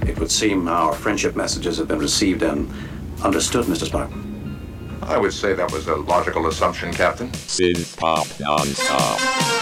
It would seem our friendship messages have been received and understood, Mr. Spock. I would say that was a logical assumption, Captain. Synth Pop Non-Stop.